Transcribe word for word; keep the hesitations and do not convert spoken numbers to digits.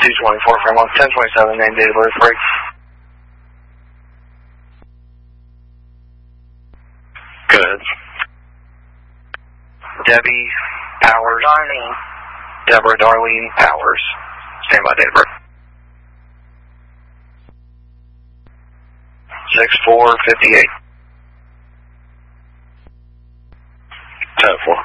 two twenty-four, frame on ten twenty-seven, name, date of birth, break. Good. Debbie Powers. Darlene. Deborah Darlene Powers. Stand by, date of birth. six four fifty-eight. ten four.